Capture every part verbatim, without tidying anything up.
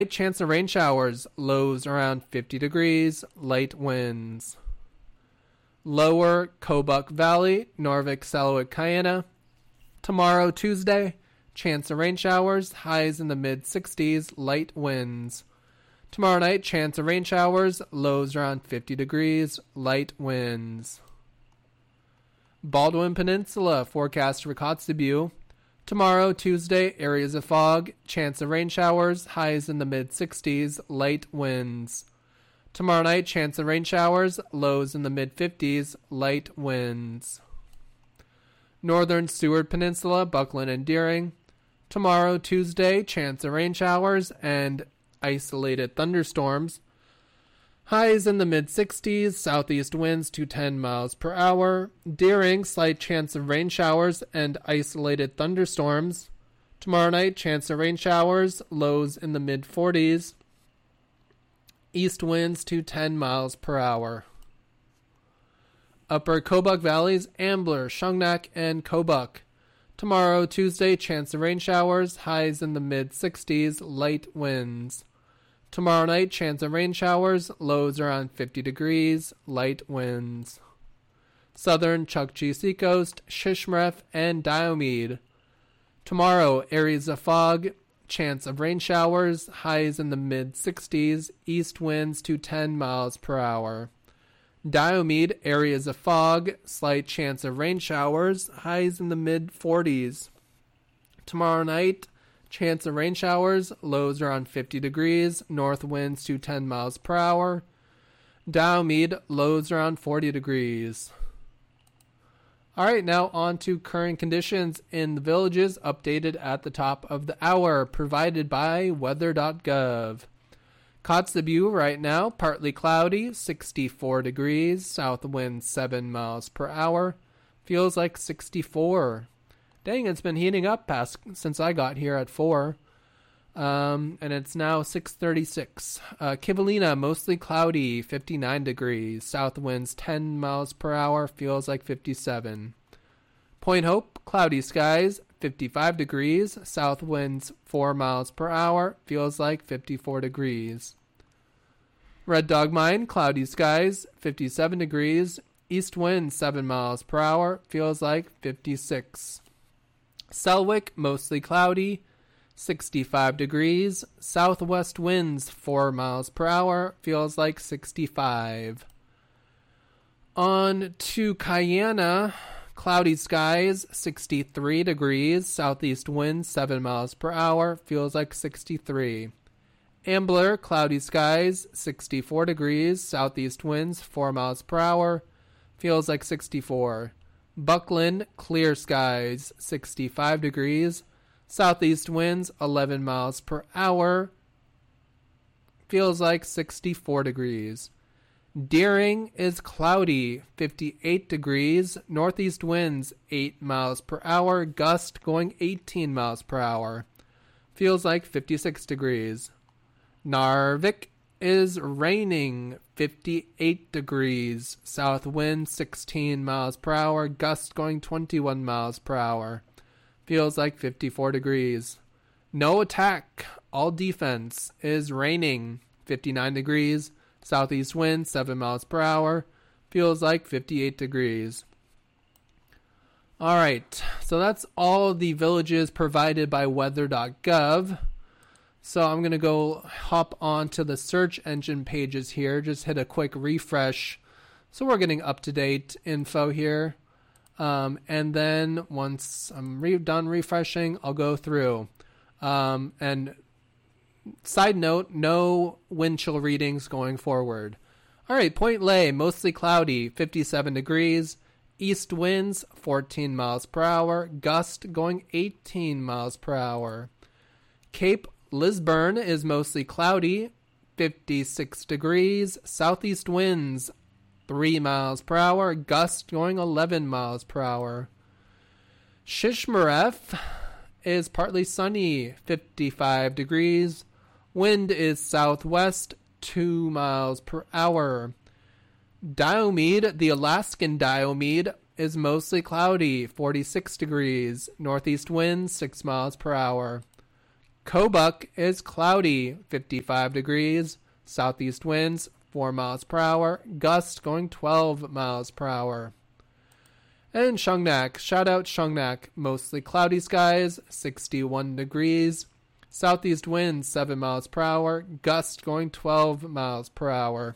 Chance of rain showers, lows around fifty degrees, light winds. Lower Kobuk Valley, Norvik, Selawik, Cayena. Tomorrow, Tuesday, chance of rain showers, highs in the mid sixties, light winds. Tomorrow night, chance of rain showers, lows around fifty degrees, light winds. Baldwin Peninsula, forecast for Kotzebue. Tomorrow, Tuesday, areas of fog, chance of rain showers, highs in the mid sixties, light winds. Tomorrow night, chance of rain showers, lows in the mid fifties, light winds. Northern Seward Peninsula, Buckland and Deering. Tomorrow, Tuesday, chance of rain showers and isolated thunderstorms. Highs in the mid sixties, southeast winds to ten miles per hour. Deering, slight chance of rain showers and isolated thunderstorms. Tomorrow night, chance of rain showers, lows in the mid forties. East winds to ten miles per hour. Upper Kobuk Valleys, Ambler, Shungnak, and Kobuk. Tomorrow, Tuesday, chance of rain showers, highs in the mid sixties, light winds. Tomorrow night, chance of rain showers, lows around fifty degrees, light winds. Southern Chukchi Seacoast, Shishmaref, and Diomede. Tomorrow, areas of fog, chance of rain showers, highs in the mid sixties, east winds to ten miles per hour. Diomede, areas of fog, slight chance of rain showers, highs in the mid forties. Tomorrow night, chance of rain showers, lows around fifty degrees, north winds to ten miles per hour. Diomede, lows around forty degrees. All right, now on to current conditions in the villages updated at the top of the hour, provided by weather dot gov. Kotzebue right now, partly cloudy, sixty-four degrees, south wind seven miles per hour, feels like sixty-four. Dang, it's been heating up past since I got here at four. Um, and it's now six thirty-six. Uh, Kivalina, mostly cloudy, fifty-nine degrees. South winds ten miles per hour, feels like fifty-seven. Point Hope, cloudy skies, fifty-five degrees. South winds four miles per hour, feels like fifty-four degrees. Red Dog Mine, cloudy skies, fifty-seven degrees. East wind seven miles per hour, feels like fifty-six. Selwick, mostly cloudy, sixty-five degrees. Southwest winds four miles per hour, feels like sixty-five. On to Cayena, cloudy skies, sixty-three degrees. Southeast winds seven miles per hour, feels like sixty-three. Ambler, cloudy skies, sixty-four degrees. Southeast winds four miles per hour, feels like sixty-four. Buckland, clear skies, sixty-five degrees. Southeast winds eleven miles per hour, feels like sixty-four degrees. Deering is cloudy, fifty-eight degrees. Northeast winds eight miles per hour, gust going eighteen miles per hour, feels like fifty-six degrees. Narvik is raining, fifty-eight degrees. South wind sixteen miles per hour, gust going twenty-one miles per hour, feels like fifty-four degrees. No attack, all defense is raining, fifty-nine degrees. Southeast wind seven miles per hour, feels like fifty-eight degrees. All right, so that's all the villages provided by weather dot gov. So I'm going to go hop on to the search engine pages here, just hit a quick refresh. So we're getting up-to-date info here. Um, and then once I'm re- done refreshing, I'll go through. Um, and side note, no wind chill readings going forward. All right, Point Lay, mostly cloudy, fifty-seven degrees. East winds, fourteen miles per hour. Gust going eighteen miles per hour. Cape Lisburn is mostly cloudy, fifty-six degrees. Southeast winds, three miles per hour. Gust going eleven miles per hour. Shishmaref is partly sunny, fifty-five degrees. Wind is southwest, two miles per hour. Diomede, the Alaskan Diomede, is mostly cloudy, forty-six degrees. Northeast wind, six miles per hour. Kobuk is cloudy, fifty-five degrees, southeast winds, four miles per hour, gust going twelve miles per hour. And Shungnak, shout out Shungnak, mostly cloudy skies, sixty-one degrees, southeast winds, seven miles per hour, gust going twelve miles per hour.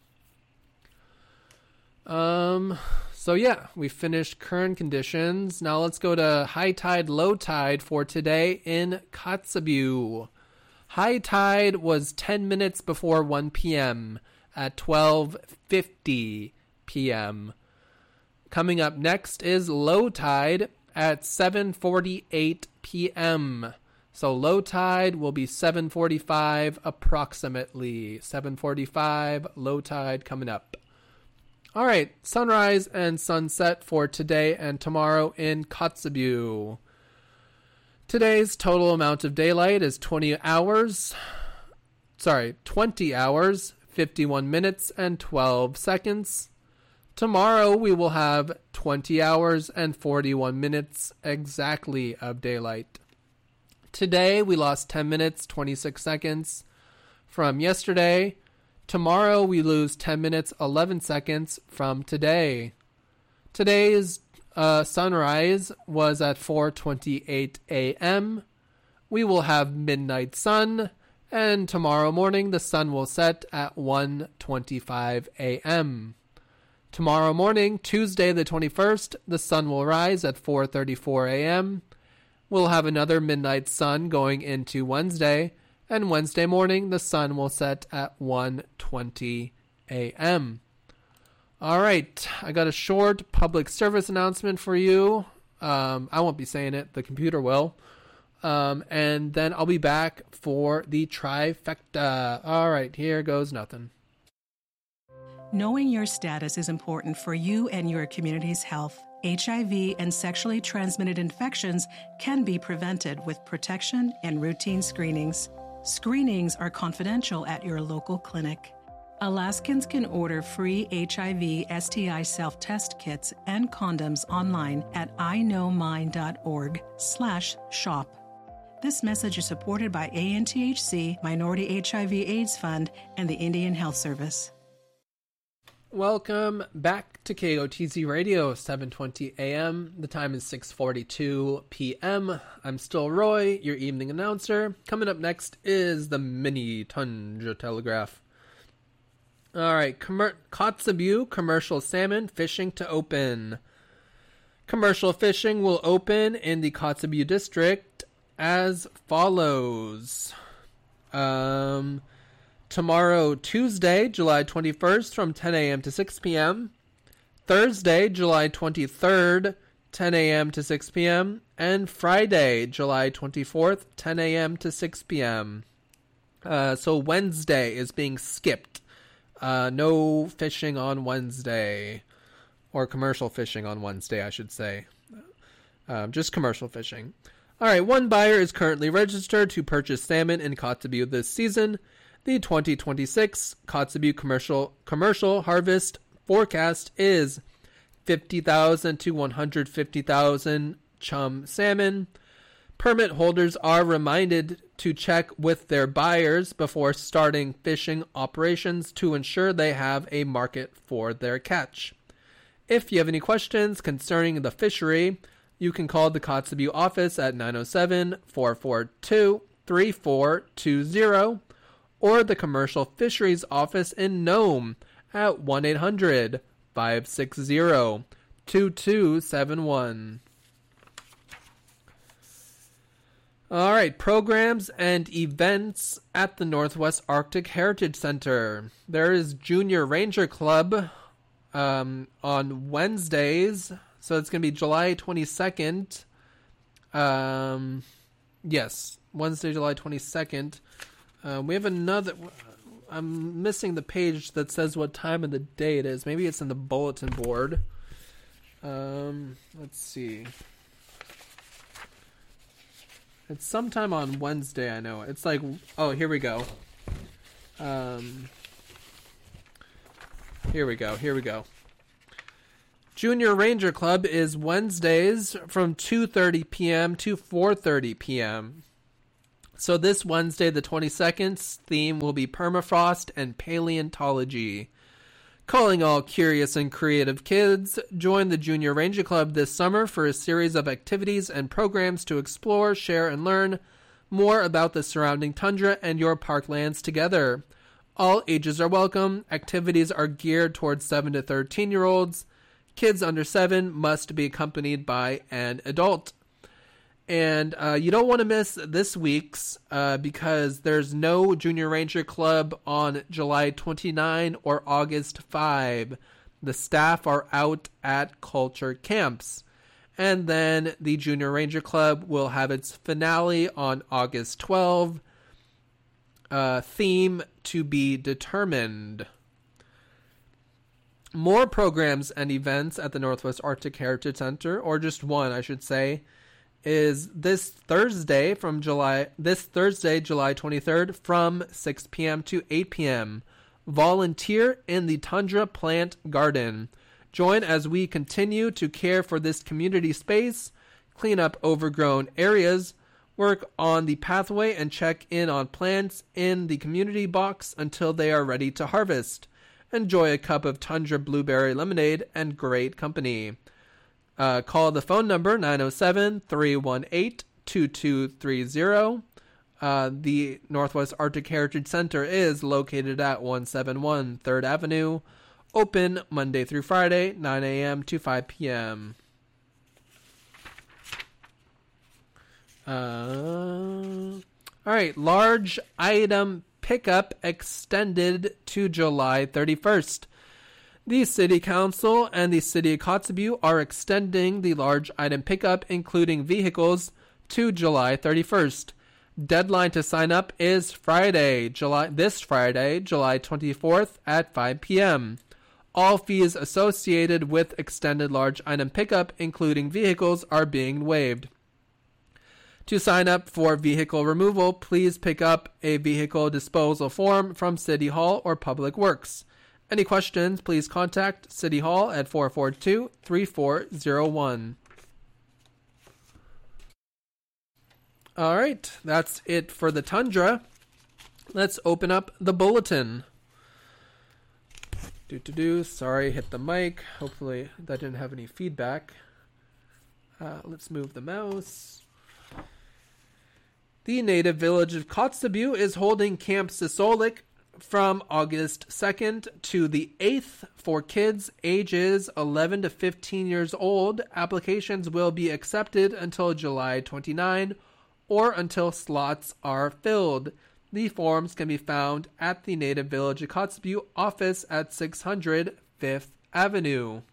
Um, so yeah, we finished current conditions. Now let's go to high tide, low tide for today in Kotzebue. High tide was ten minutes before one p.m. at twelve fifty p.m. Coming up next is low tide at seven forty-eight p.m. So low tide will be seven forty-five approximately. seven forty-five, low tide coming up. All right, sunrise and sunset for today and tomorrow in Kotzebue. Today's total amount of daylight is twenty hours. Sorry, twenty hours, fifty-one minutes, and twelve seconds. Tomorrow we will have twenty hours and forty-one minutes exactly of daylight. Today we lost ten minutes, twenty-six seconds from yesterday. Tomorrow we lose ten minutes, eleven seconds from today. Today's uh, sunrise was at four twenty-eight a.m. We will have midnight sun, and tomorrow morning the sun will set at one twenty-five a.m. Tomorrow morning, Tuesday the twenty-first, the sun will rise at four thirty-four a.m. We'll have another midnight sun going into Wednesday, and Wednesday morning the sun will set at one twenty a.m. All right, I got a short public service announcement for you. Um, I won't be saying it, the computer will. Um, and then I'll be back for the trifecta. All right, here goes nothing. Knowing your status is important for you and your community's health. H I V and sexually transmitted infections can be prevented with protection and routine screenings. Screenings are confidential at your local clinic. Alaskans can order free H I V S T I self-test kits and condoms online at iknowmine.org slash shop. This message is supported by A N T H C, Minority H I V AIDS Fund, and the Indian Health Service. Welcome back to K O T Z Radio, seven twenty a.m. The time is six forty-two p.m. I'm still Roy, your evening announcer. Coming up next is the Mini Tundra Telegraph. All right, Com- Kotzebue commercial salmon fishing to open. Commercial fishing will open in the Kotzebue district as follows. Um... Tomorrow, Tuesday, July twenty-first, from ten a.m. to six p.m. Thursday, July twenty-third, ten a.m. to six p.m. And Friday, July twenty-fourth, ten a.m. to six p.m. Uh, so Wednesday is being skipped. Uh, no fishing on Wednesday. Or commercial fishing on Wednesday, I should say. Um, just commercial fishing. All right, one buyer is currently registered to purchase salmon in Kotzebue this season. The twenty twenty-six Kotzebue commercial commercial harvest forecast is fifty thousand to one hundred fifty thousand chum salmon. Permit holders are reminded to check with their buyers before starting fishing operations to ensure they have a market for their catch. If you have any questions concerning the fishery, you can call the Kotzebue office at nine oh seven, four four two, three four two zero. Or the Commercial Fisheries Office in Nome at one eight hundred, five six zero, two two seven one. All right, programs and events at the Northwest Arctic Heritage Center. There is Junior Ranger Club um, on Wednesdays, so it's going to be July twenty-second. Um, yes, Wednesday, July twenty-second. Uh, we have another... I'm missing the page that says what time of the day it is. Maybe it's in the bulletin board. Um, let's see. It's sometime on Wednesday, I know. It's like... Oh, here we go. Um, here we go. Here we go. Junior Ranger Club is Wednesdays from two thirty p.m. to four thirty p.m., So this Wednesday, the twenty-second's theme will be permafrost and paleontology. Calling all curious and creative kids, join the Junior Ranger Club this summer for a series of activities and programs to explore, share, and learn more about the surrounding tundra and your parklands together. All ages are welcome. Activities are geared towards seven to thirteen-year-olds. Kids under seven must be accompanied by an adult. And uh, you don't want to miss this week's uh, because there's no Junior Ranger Club on July twenty-ninth or August fifth. The staff are out at culture camps. And then the Junior Ranger Club will have its finale on August twelfth. Uh, theme to be determined. More programs and events at the Northwest Arctic Heritage Center, or just one, I should say, is this Thursday from July this Thursday, July twenty-third, from six p.m. to eight p.m. Volunteer in the Tundra Plant Garden. Join as we continue to care for this community space, clean up overgrown areas, work on the pathway, and check in on plants in the community box until they are ready to harvest. Enjoy a cup of Tundra Blueberry Lemonade and great company. Uh, call the phone number nine oh seven, three one eight, two two three zero. Uh, the Northwest Arctic Heritage Center is located at one seventy-one third Avenue. Open Monday through Friday, nine a.m. to five p.m. Uh, all right, large item pickup extended to July thirty-first. The City Council and the City of Kotzebue are extending the large item pickup, including vehicles, to July thirty-first. Deadline to sign up is Friday, July this Friday, July twenty-fourth at five p.m. All fees associated with extended large item pickup, including vehicles, are being waived. To sign up for vehicle removal, please pick up a vehicle disposal form from City Hall or Public Works. Any questions, please contact City Hall at four four two, three four zero one. All right, that's it for the Tundra. Let's open up the bulletin. Do do do. Sorry, hit the mic. Hopefully that didn't have any feedback. Uh, let's move the mouse. The native village of Kotzebue is holding Camp Sisolik from August second to the eighth for kids ages eleven to fifteen years old. Applications will be accepted until July twenty-ninth or until slots are filled. The forms can be found at the Native Village of Kotzebue office at six hundred fifth Avenue.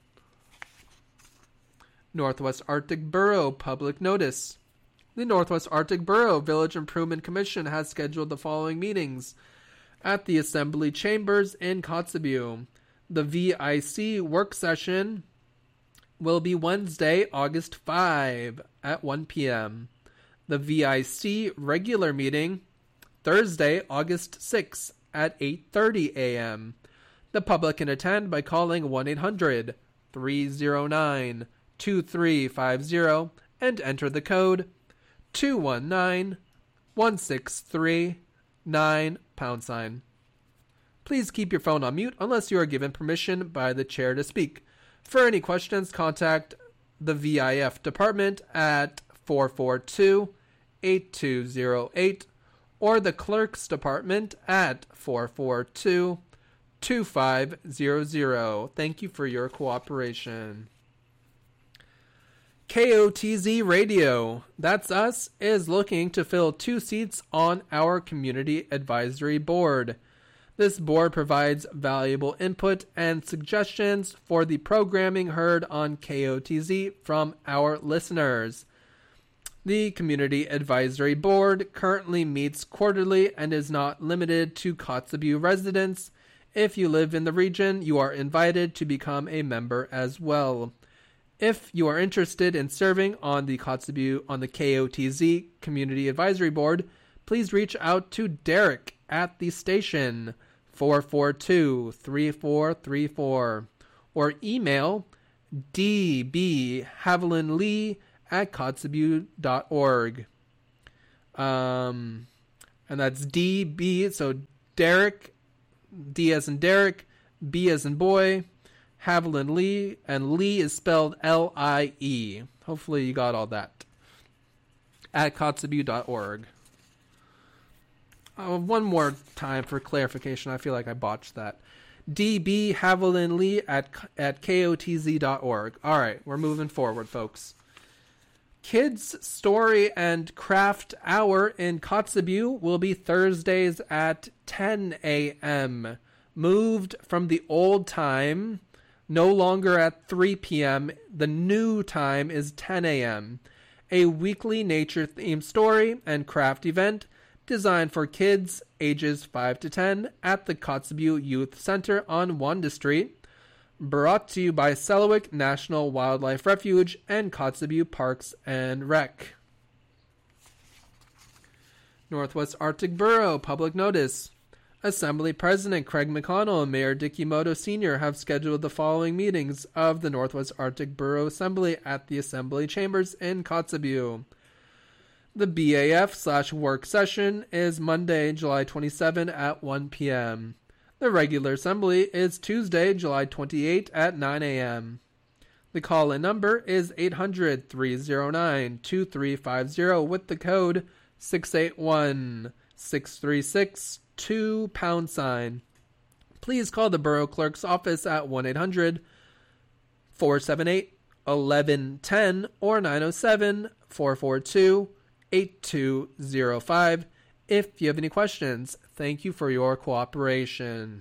Northwest Arctic Borough Public Notice. The Northwest Arctic Borough Village Improvement Commission has scheduled the following meetings at the Assembly Chambers in Kotzebue. The V I C work session will be Wednesday, August fifth at one p.m. The V I C regular meeting Thursday, August sixth at eight thirty a.m. The public can attend by calling one eight hundred, three oh nine, two three five zero and enter the code two one nine, one six three, nine pound sign. Please keep your phone on mute unless you are given permission by the chair to speak. For any questions, contact the V I F department at four four two, eight two zero eight or the clerk's department at four four two, two five zero zero. Thank you for your cooperation. K O T Z Radio, that's us, is looking to fill two seats on our Community Advisory Board. This board provides valuable input and suggestions for the programming heard on K O T Z from our listeners. The Community Advisory Board currently meets quarterly and is not limited to Kotzebue residents. If you live in the region, you are invited to become a member as well. If you are interested in serving on the Kotzebue on the K O T Z Community Advisory Board, please reach out to Derek at the station four four two, three four three four or email dbhavilandlee at kotzebue dot org. Um, and that's D B. So Derek, D as in Derek, B as in boy, Haviland Lee, and Lee is spelled L I E. Hopefully you got all that. At kotzebue dot org. Uh, one more time for clarification. I feel like I botched that. D B Haviland Lee at at K O T Z dot org. All right, we're moving forward, folks. Kids Story and Craft Hour in Kotzebue will be Thursdays at ten a.m. Moved from the old time, no longer at three p.m. The new time is ten a.m. A weekly nature-themed story and craft event designed for kids ages five to ten at the Kotzebue Youth Center on Wanda Street. Brought to you by Selawik National Wildlife Refuge and Kotzebue Parks and Rec. Northwest Arctic Borough Public Notice. Assembly President Craig McConnell and Mayor Dick Yamamoto Senior have scheduled the following meetings of the Northwest Arctic Borough Assembly at the Assembly Chambers in Kotzebue. The B A F slash work session is Monday, July twenty-seventh at one p.m. The regular assembly is Tuesday, July twenty-eighth at nine a.m. The call-in number is eight hundred, three oh nine, two three five zero with the code six eight one, six three six, two pound sign. Please call the Borough Clerk's office at one eight hundred, four seven eight, one one one zero or nine oh seven, four four two, eight two zero five if you have any questions. Thank you for your cooperation.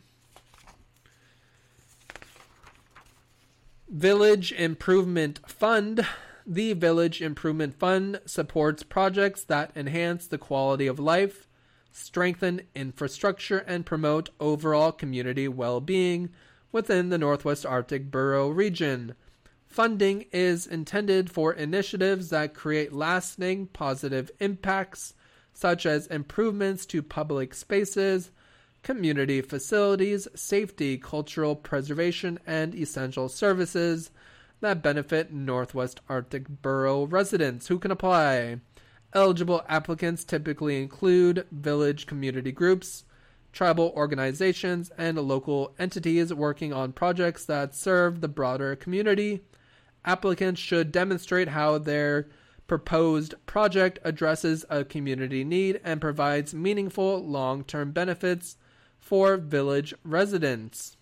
Village Improvement Fund. The Village Improvement Fund supports projects that enhance the quality of life, strengthen infrastructure, and promote overall community well-being within the Northwest Arctic Borough region. Funding is intended for initiatives that create lasting positive impacts, such as improvements to public spaces, community facilities, safety, cultural preservation, and essential services that benefit Northwest Arctic Borough residents who can apply. Eligible applicants typically include village community groups, tribal organizations, and local entities working on projects that serve the broader community. Applicants should demonstrate how their proposed project addresses a community need and provides meaningful long-term benefits for village residents.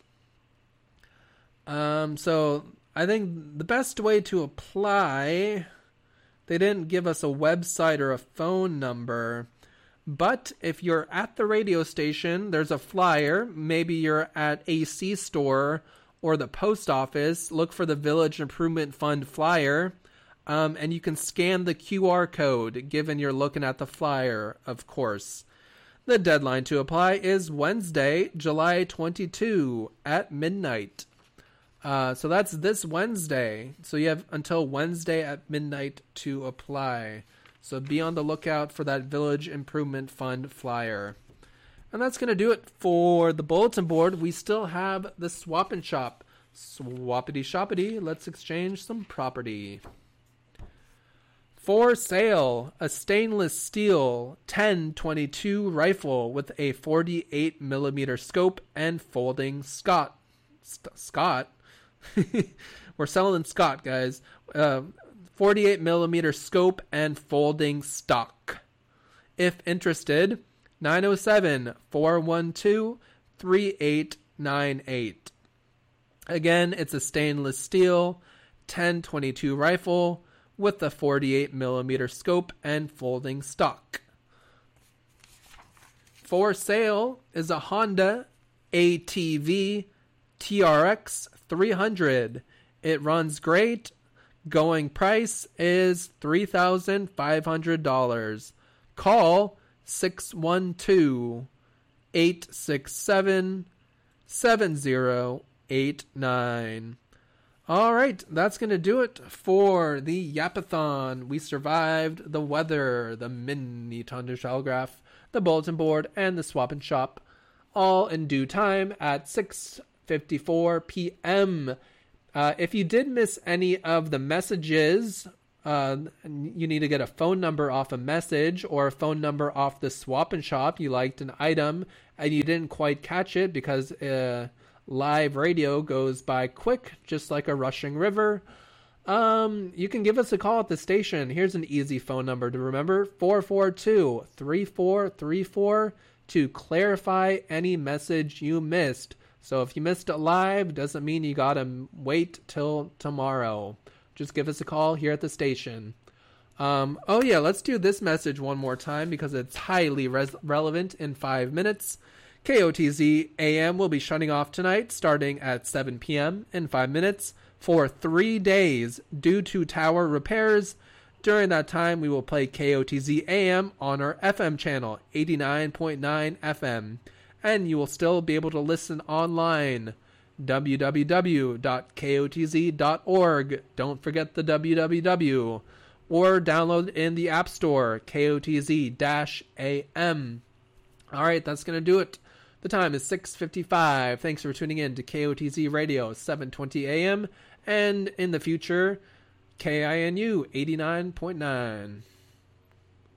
Um, so I think the best way to apply, they didn't give us a website or a phone number, but if you're at the radio station, there's a flyer. Maybe you're at A C store or the post office. Look for the Village Improvement Fund flyer. Um, and you can scan the Q R code, given you're looking at the flyer, of course. The deadline to apply is Wednesday, July twenty-second at midnight. Uh, so that's this Wednesday. So you have until Wednesday at midnight to apply. So be on the lookout for that Village Improvement Fund flyer. And that's going to do it for the bulletin board. We still have the Swap and Shop. Swappity shoppity, let's exchange some property. For sale, a stainless steel ten twenty-two rifle with a forty-eight millimeter scope and folding Scott. St- Scott? We're selling Scott, guys. Uh, forty-eight millimeter scope and folding stock. If interested, nine oh seven, four one two, three eight nine eight. Again, it's a stainless steel ten twenty-two rifle with a forty-eight millimeter scope and folding stock. For sale is a Honda A T V T R X three hundred. It runs great. Going price is three thousand five hundred dollars. Call six one two, eight six seven, seven zero eight nine. All right, that's going to do it for the Yapathon. We survived the weather, the mini Thunder Telegraph, the bulletin board, and the Swap and Shop, all in due time at six fifty-four p.m. Uh, if you did miss any of the messages uh, you need to get a phone number off a message or a phone number off the Swap and Shop. You liked an item and you didn't quite catch it because uh, live radio goes by quick, just like a rushing river. Um, you can give us a call at the station. Here's an easy phone number to remember: four four two, three four three four to clarify any message you missed. So if you missed it live, doesn't mean you gotta wait till tomorrow. Just give us a call here at the station. Um, oh yeah, let's do this message one more time because it's highly res- relevant in five minutes. K O T Z A M will be shutting off tonight starting at seven p.m. in five minutes for three days due to tower repairs. During that time, we will play K O T Z A M on our F M channel, eighty-nine point nine F M. And you will still be able to listen online, w w w dot k o t z dot org. Don't forget the w w w. Or download in the App Store, K O T Z A M. All right, that's going to do it. The time is six fifty-five. Thanks for tuning in to K O T Z Radio, seven twenty A M. And in the future, K I N U eighty-nine point nine.